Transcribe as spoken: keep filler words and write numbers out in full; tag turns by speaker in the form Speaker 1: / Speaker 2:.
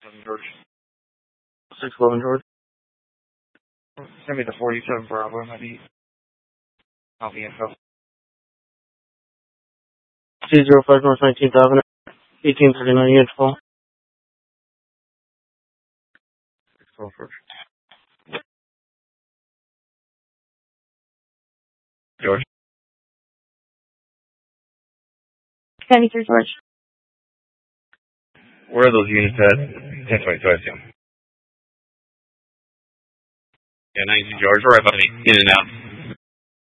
Speaker 1: George.
Speaker 2: six eleven George.
Speaker 1: Send me the forty-seven Bravo, maybe. I'll be info.
Speaker 2: two oh five North nineteenth Avenue, eighteen thirty-nine unit full.
Speaker 1: six twelve George. George.
Speaker 3: seventy-three George.
Speaker 1: Where are those units at? ten twenty-two, I assume. Yeah, ninety-two George. We're right by the in and out.